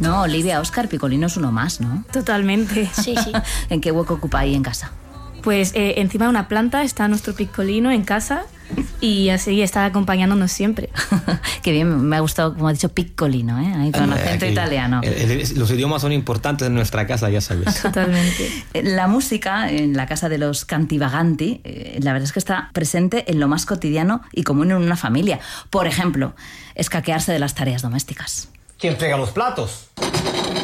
No, Olivia, Óscar, Piccolino es uno más, ¿no? Totalmente. Sí, sí. ¿En qué hueco ocupa ahí en casa? Pues encima de una planta está nuestro Piccolino en casa y así está acompañándonos siempre. Qué bien, me ha gustado, como ha dicho, Piccolino, ¿eh? Ahí con acento italiano. Los idiomas son importantes en nuestra casa, ya sabes. Totalmente. La música en la casa de los Cantivaganti, la verdad es que está presente en lo más cotidiano y común en una familia. Por ejemplo, escaquearse de las tareas domésticas. ¿Quién frega los platos?